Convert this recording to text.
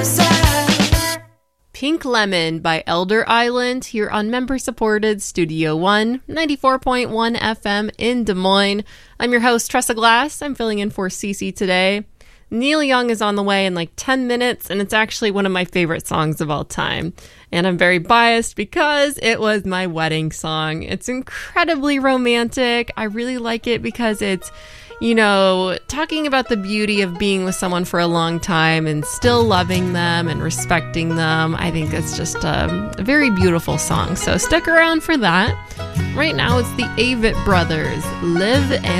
Pink Lemon by Elder Island here on member-supported Studio One, 94.1 FM in Des Moines. I'm your host, Tressa Glass. I'm filling in for Cece today. Neil Young is on the way in like 10 minutes, and it's actually one of my favorite songs of all time. And I'm very biased because it was my wedding song. It's incredibly romantic. I really like it because it's, you know, talking about the beauty of being with someone for a long time and still loving them and respecting them. I think it's just a very beautiful song. So stick around for that. Right now, it's the Avett Brothers, Live and